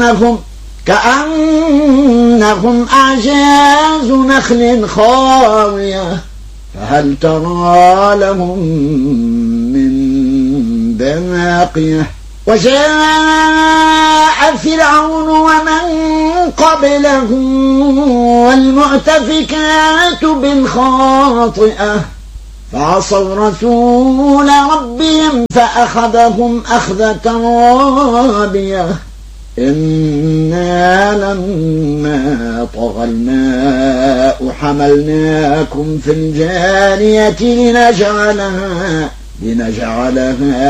كأنهم أعجاز نخل خاوية فهل ترى لهم من باقية وجاء فرعون ومن قبله والمؤتفكات بالخاطئة فعصوا رسول ربهم فأخذهم أخذة رابية إنا لما طغى الماء حملناكم في الجارية لنجعلها